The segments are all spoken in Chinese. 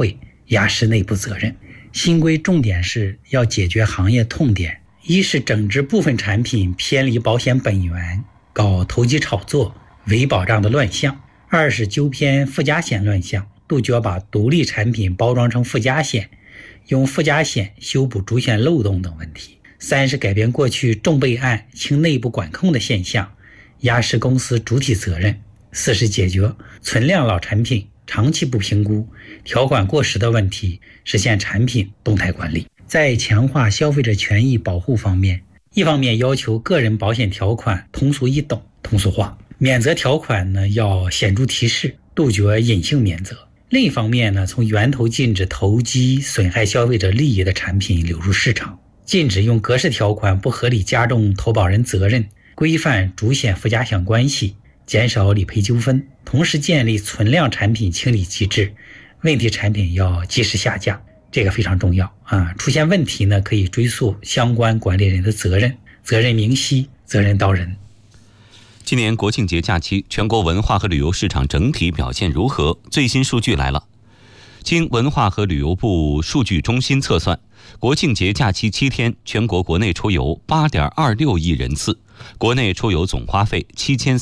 会，压实内部责任。新规重点是要解决行业痛点，一是整治部分产品偏离保险本源，搞投机炒作、违保障的乱象；二是纠偏附加险乱象，杜绝把独立产品包装成附加险，用附加险修补主险漏洞等问题；三是改变过去重备案轻内部管控的现象，压实公司主体责任；四是解决存量老产品长期不评估、条款过时的问题，实现产品动态管理。在强化消费者权益保护方面，一方面要求个人保险条款通俗易懂、通俗化，免责条款呢要显著提示，杜绝隐性免责；另一方面呢，从源头禁止投机损害消费者利益的产品流入市场，禁止用格式条款不合理加重投保人责任，规范主险附加项关系，减少理赔纠纷，同时建立存量产品清理机制，问题产品要及时下架，这个非常重要啊！出现问题呢，可以追溯相关管理人的责任，责任明晰，责任到人。 今年国庆节假期，全国文化和旅游市场整体表现如何？最新数据来了。经文化和旅游部数据中心测算，国庆节假期7天，全国国内出游 8.26 亿人次，国内出游总花费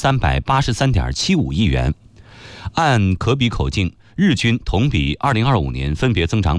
7383.75 亿元。按可比口径，日均同比2025年分别增长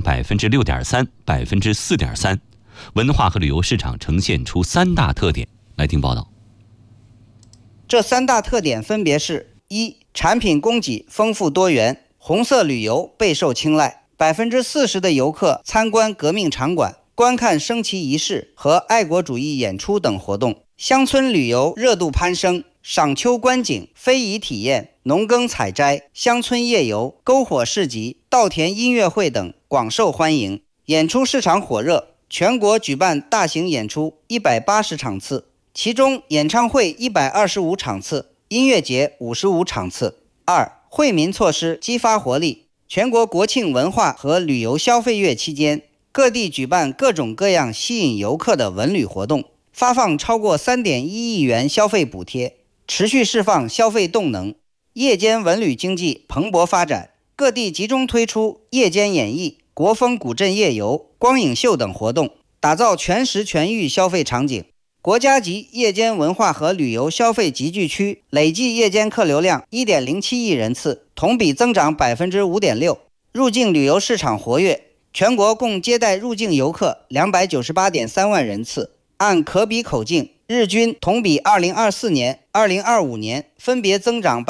6.3%、4.3%。文化和旅游市场呈现出3大特点，来听报道。 这3大特点分别是：一、产品供给丰富多元，红色旅游备受青睐，40%的游客参观革命场馆、观看升旗仪式和爱国主义演出等活动；乡村旅游热度攀升，赏秋观景、非遗体验、农耕采摘、乡村夜游、篝火市集、稻田音乐会等广受欢迎；演出市场火热，全国举办大型演出180场次，其中演唱会125场次，音乐节55场次。二、惠民措施激发活力，全国国庆文化和旅游消费月期间，各地举办各种各样吸引游客的文旅活动，发放超过 3.1 亿元消费补贴，持续释放消费动能，夜间文旅经济蓬勃发展，各地集中推出夜间演艺、国风古镇夜游、光影秀等活动，打造全时全域消费场景。国家级夜间文化和旅游消费集聚区累计夜间客流量 1.07 亿人次，同比增长 5.6%。 入境旅游市场活跃，全国共接待入境游客 298.3 万人次，按可比口径，日均同比2024年、2025年分别增长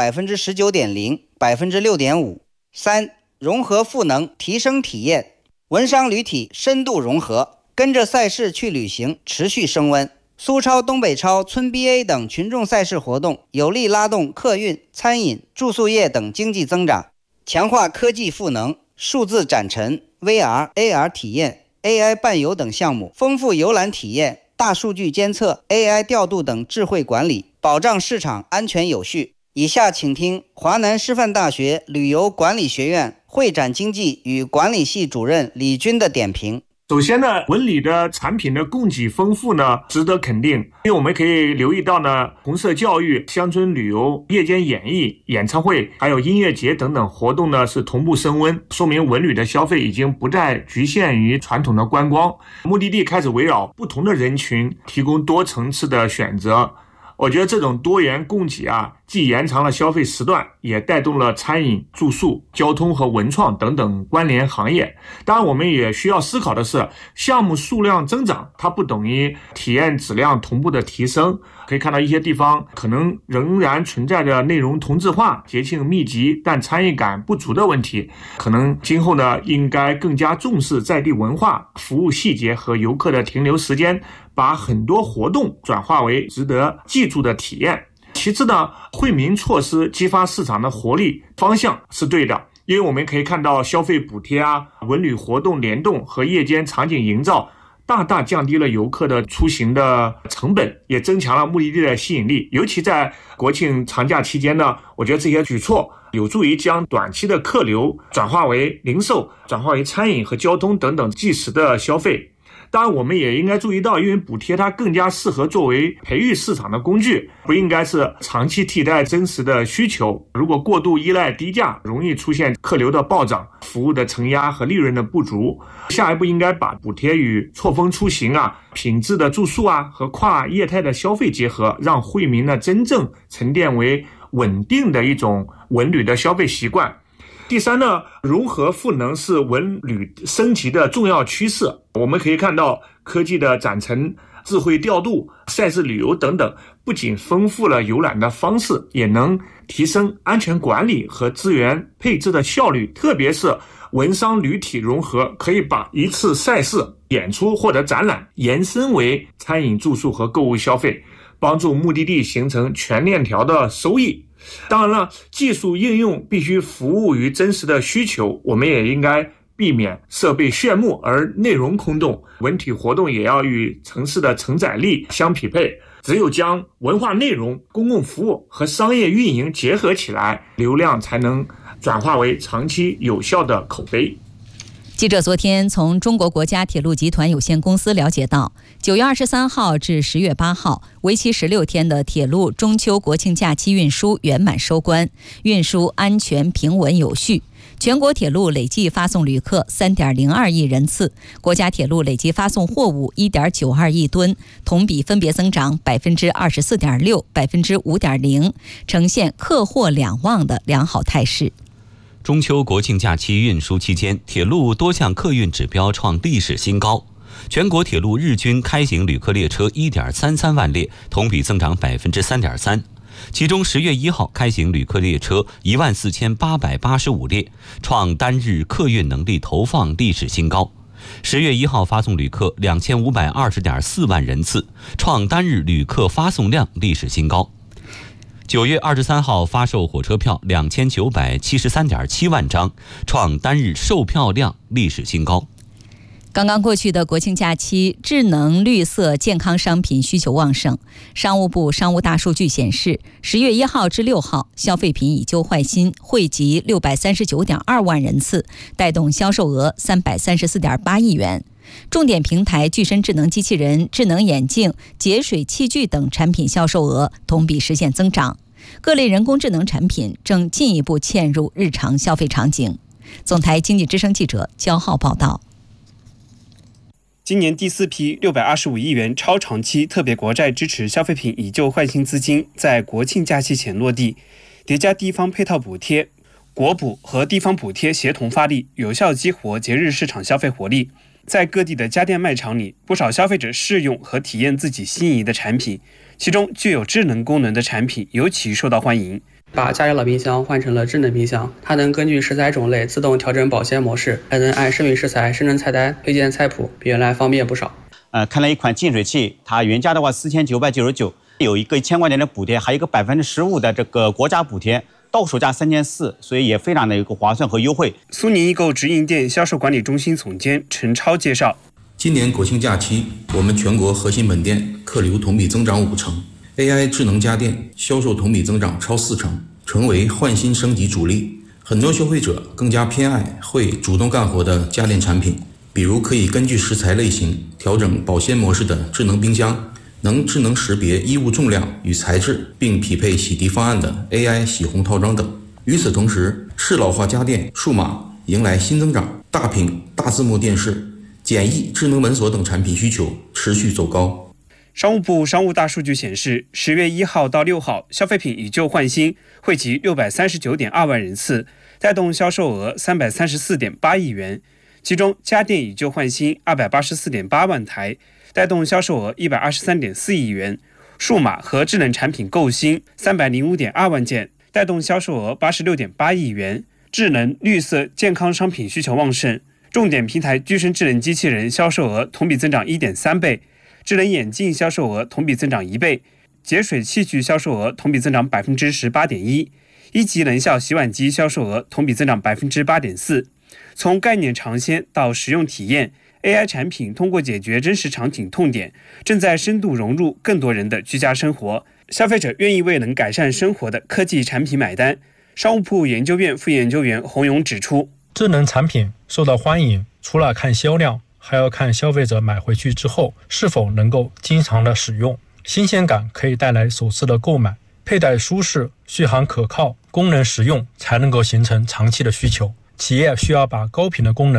19.0%、6.5%。三、融合赋能，提升体验，文商旅体深度融合，跟着赛事去旅行持续升温。苏超、东北超、村 BA 等群众赛事活动有力拉动客运、餐饮、住宿业等经济增长，强化科技赋能、数字展陈、VR、AR 体验、AI 伴游等项目，丰富游览体验、大数据监测、AI 调度等智慧管理，保障市场安全有序。以下请听华南师范大学旅游管理学院会展经济与管理系主任李军的点评。 首先呢，文旅的产品的供给丰富呢，值得肯定。因为我们可以留意到呢，红色教育、乡村旅游、夜间演艺、演唱会，还有音乐节等等活动呢，是同步升温，说明文旅的消费已经不再局限于传统的观光，目的地开始围绕不同的人群，提供多层次的选择。我觉得这种多元供给啊，既延长了消费时段，也带动了餐饮、住宿、交通和文创等等关联行业。当然我们也需要思考的是，项目数量增长它不等于体验质量同步的提升。可以看到一些地方可能仍然存在着内容同质化、节庆密集但参与感不足的问题，可能今后呢应该更加重视在地文化、服务细节和游客的停留时间，把很多活动转化为值得记住的体验。其次呢，惠民措施激发市场的活力方向是对的，因为我们可以看到消费补贴啊、文旅活动联动和夜间场景营造大大降低了游客的出行的成本，也增强了目的地的吸引力。尤其在国庆长假期间呢，我觉得这些举措有助于将短期的客流转化为零售、转化为餐饮和交通等等即时的消费。 当然我们也应该注意到，因为补贴它更加适合作为培育市场的工具，不应该是长期替代真实的需求。如果过度依赖低价，容易出现客流的暴涨、服务的承压和利润的不足。下一步应该把补贴与错峰出行品质的住宿和跨业态的消费结合，让惠民呢真正沉淀为稳定的一种文旅的消费习惯。第三呢，融合赋能是文旅升级的重要趋势。我们可以看到，科技的展陈、智慧调度、赛事旅游等等，不仅丰富了游览的方式，也能提升安全管理和资源配置的效率。特别是文商旅体融合，可以把一次赛事、演出或者展览延伸为餐饮、住宿和购物消费，帮助目的地形成全链条的收益。当然了，技术应用必须服务于真实的需求，我们也应该避免设备炫目而内容空洞，文体活动也要与城市的承载力相匹配。只有将文化内容、公共服务和商业运营结合起来，流量才能转化为长期有效的口碑。 记者昨天从中国国家铁路集团有限公司了解到，9月23号至10月8号，为期16天的铁路中秋国庆假期运输圆满收官，运输安全平稳有序。全国铁路累计发送旅客 3.02 亿人次，国家铁路累计发送货物 1.92 亿吨，同比分别增长 24.6%、5.0%，呈现客货两旺的良好态势。 中秋国庆假期运输期间，铁路多项客运指标创历史新高。全国铁路日均开行旅客列车 1.33 万列，同比增长 3.3%。其中10月1号开行旅客列车 14,885 列，创单日客运能力投放历史新高。10月1号发送旅客 2520.4 万人次，创单日旅客发送量历史新高。9月23号发售火车票 2973.7 万张，创单日售票量历史新高。 刚刚过去的国庆假期，智能、绿色、健康商品需求旺盛。商务部商务大数据显示，10月1号至6号，消费品以旧换新惠及 639.2 万人次，带动销售额 334.8 亿元。重点平台具身智能机器人、智能眼镜、节水器具等产品销售额同比实现增长。各类人工智能产品正进一步嵌入日常消费场景。总台经济之声记者焦浩报道。 今年第4批625亿元超长期特别国债支持消费品以旧换新资金在国庆假期前落地，叠加地方配套补贴，国补和地方补贴协同发力，有效激活节日市场消费活力。在各地的家电卖场里，不少消费者试用和体验自己心仪的产品，其中具有智能功能的产品尤其受到欢迎。 把家里老冰箱换成了智能冰箱，它能根据食材种类自动调整保鲜模式，还能按剩余食材生成菜单、推荐菜谱，比原来方便不少。 看了一款净水器，它原价的话4999，有一个1000块钱的补贴，还有一个15%的这个国家补贴，到手价3400，所以也非常的一个划算和优惠。 苏宁易购直营店销售管理中心总监陈超介绍， 今年国庆假期，我们全国核心门店客流同比增长5成。AI 智能家电销售同比增长超4成，成为换新升级主力。很多消费者更加偏爱会主动干活的家电产品，比如可以根据食材类型调整保鲜模式的智能冰箱，能智能识别衣物重量与材质并匹配洗涤方案的 AI 洗烘套装等。与此同时，适老化家电数码迎来新增长，大屏、大字幕电视、简易智能门锁等产品需求持续走高。 商务部商务大数据显示，10月1号到6号，消费品以旧换新惠及 639.2 万人次，带动销售额 334.8 亿元。其中，家电以旧换新 284.8 万台，带动销售额 123.4 亿元；数码和智能产品购新 305.2 万件，带动销售额 86.8 亿元。智能、绿色、健康商品需求旺盛，重点平台居身智能机器人销售额同比增长 1.3 倍。智能眼镜销售额同比增长1倍，节水器具销售额同比增长 18.1%， 一级能效洗碗机销售额同比增长 8.4%。 从概念尝鲜到实用体验， AI 产品通过解决真实场景痛点，正在深度融入更多人的居家生活，消费者愿意为能改善生活的科技产品买单。商务部研究院副研究员洪勇指出， 智能产品受到欢迎，除了看销量， 还要看消费者买回去之后是否能够经常的使用。新鲜感可以带来首次的购买，佩戴舒适、续航可靠、功能实用，才能够形成长期的需求。企业需要把高频的功能